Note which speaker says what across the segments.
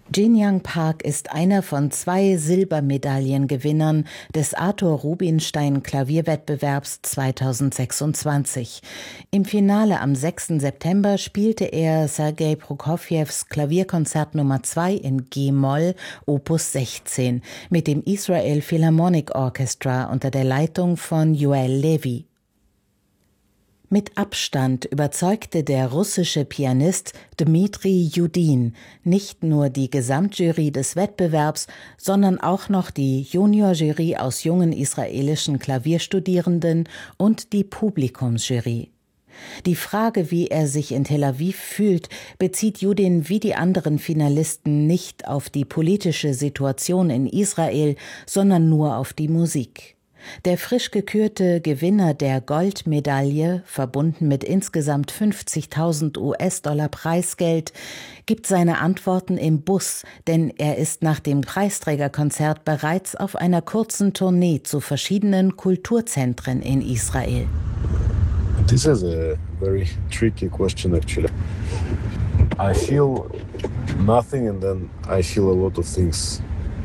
Speaker 1: Jin-Young Park ist einer von 2 Silbermedaillengewinnern des Arthur Rubinstein Klavierwettbewerbs 2026. Im Finale am 6. September spielte er Sergei Prokofjews Klavierkonzert Nummer 2 in G-Moll, Opus 16, mit dem Israel Philharmonic Orchestra unter der Leitung von Yoel Levi. Mit Abstand überzeugte der russische Pianist Dmitri Judin nicht nur die Gesamtjury des Wettbewerbs, sondern auch noch die Juniorjury aus jungen israelischen Klavierstudierenden und die Publikumsjury. Die Frage, wie er sich in Tel Aviv fühlt, bezieht Judin wie die anderen Finalisten nicht auf die politische Situation in Israel, sondern nur auf die Musik. Der frisch gekürte Gewinner der Goldmedaille, verbunden mit insgesamt 50.000 US-Dollar Preisgeld, gibt seine Antworten im Bus, denn er ist nach dem Preisträgerkonzert bereits auf einer kurzen Tournee zu verschiedenen Kulturzentren in Israel.
Speaker 2: This is a very tricky question actually. I feel nothing and then I feel a lot of things.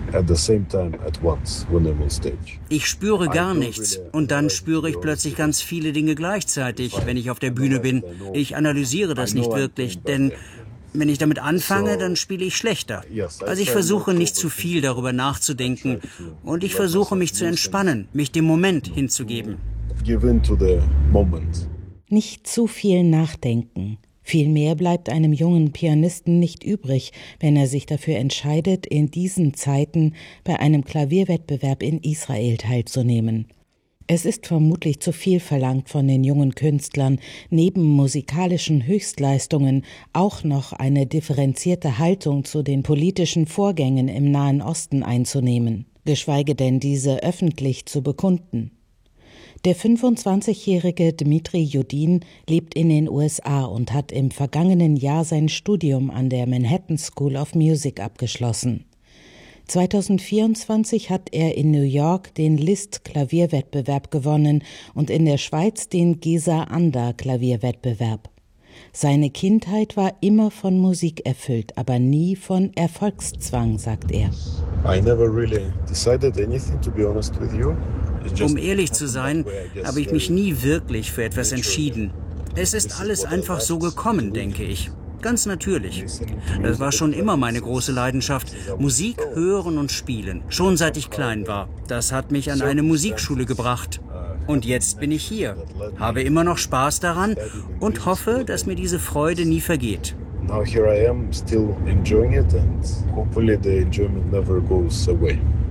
Speaker 3: Ich spüre gar nichts und dann spüre ich plötzlich ganz viele Dinge gleichzeitig, wenn ich auf der Bühne bin. Ich analysiere das nicht wirklich, denn wenn ich damit anfange, dann spiele ich schlechter. Also ich versuche nicht zu viel darüber nachzudenken und ich versuche mich zu entspannen, mich dem Moment hinzugeben.
Speaker 1: Nicht zu viel nachdenken. Vielmehr bleibt einem jungen Pianisten nicht übrig, wenn er sich dafür entscheidet, in diesen Zeiten bei einem Klavierwettbewerb in Israel teilzunehmen. Es ist vermutlich zu viel verlangt von den jungen Künstlern, neben musikalischen Höchstleistungen auch noch eine differenzierte Haltung zu den politischen Vorgängen im Nahen Osten einzunehmen, geschweige denn diese öffentlich zu bekunden. Der 25-jährige Dmitri Judin lebt in den USA und hat im vergangenen Jahr sein Studium an der Manhattan School of Music abgeschlossen. 2024 hat er in New York den Liszt-Klavierwettbewerb gewonnen und in der Schweiz den Gesa-Anda-Klavierwettbewerb. Seine Kindheit war immer von Musik erfüllt, aber nie von Erfolgszwang, sagt er.
Speaker 2: I never really decided anything, to be honest with you.
Speaker 3: Um ehrlich zu sein, habe ich mich nie wirklich für etwas entschieden. Es ist alles einfach so gekommen, denke ich. Ganz natürlich. Das war schon immer meine große Leidenschaft. Musik hören und spielen. Schon seit ich klein war. Das hat mich an eine Musikschule gebracht. Und jetzt bin ich hier, habe immer noch Spaß daran und hoffe, dass mir diese Freude nie vergeht.
Speaker 2: Now here I am, still enjoying it and hopefully the enjoyment never goes away.